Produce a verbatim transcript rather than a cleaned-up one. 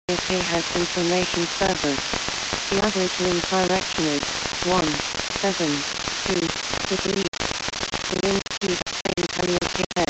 If he has information servers, the average link direction is one seven two. The link to Intuit Pay